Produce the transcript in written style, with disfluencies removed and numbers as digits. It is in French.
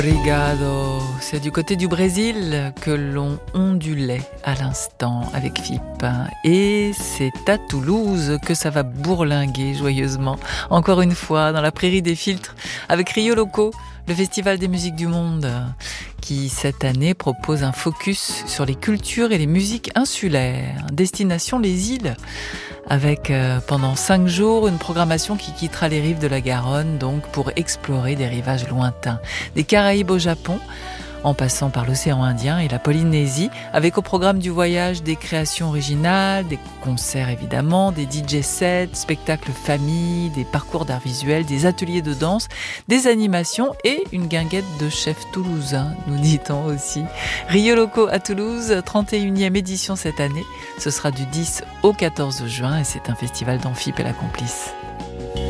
Obrigado, c'est du côté du Brésil que l'on ondulait à l'instant avec FIP. Et c'est à Toulouse que ça va bourlinguer joyeusement, encore une fois, dans la prairie des filtres, avec Rio Loco, le festival des musiques du monde, qui cette année propose un focus sur les cultures et les musiques insulaires. Destination les îles, avec pendant 5 jours une programmation qui quittera les rives de la Garonne, donc pour explorer des rivages lointains, des Caraïbes au Japon, en passant par l'océan Indien et la Polynésie, avec au programme du voyage des créations originales, des concerts évidemment, des DJ sets, spectacles famille, des parcours d'art visuel, des ateliers de danse, des animations et une guinguette de chefs toulousains, nous dit-on aussi. Rio Loco à Toulouse, 31e édition cette année. Ce sera du 10 au 14 juin et c'est un festival d'Amphip et la Complice.